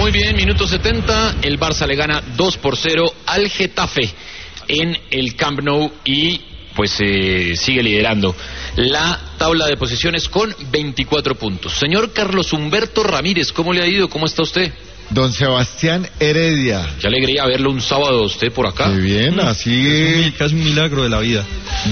Muy bien, minuto 70, el Barça le gana 2-0 al Getafe en el Camp Nou y pues sigue liderando la tabla de posiciones con 24 puntos. Señor Carlos Humberto Ramírez, ¿cómo le ha ido? ¿Cómo está usted? Don Sebastián Heredia. Qué alegría verlo un sábado a usted por acá. Qué bien, así... Casi un milagro de la vida.